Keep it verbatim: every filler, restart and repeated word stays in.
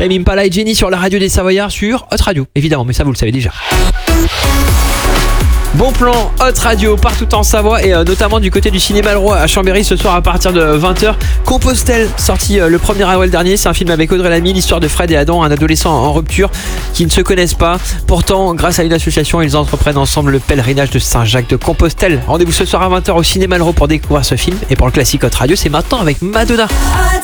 Tame Impala et Jenny sur la radio des Savoyards sur Hot Radio, évidemment, mais ça vous le savez déjà. Bon plan Hot Radio partout en Savoie et euh, notamment du côté du cinéma Le Roi à Chambéry ce soir à partir de vingt heures. Compostelle, sorti euh, le premier avril dernier, c'est un film avec Audrey Lamy, l'histoire de Fred et Adam, un adolescent en rupture qui ne se connaissent pas. Pourtant, grâce à une association, ils entreprennent ensemble le pèlerinage de Saint-Jacques de Compostelle. Rendez-vous ce soir à vingt heures au cinéma Le Roi pour découvrir ce film et pour le classique Hot Radio, c'est maintenant avec Madonna.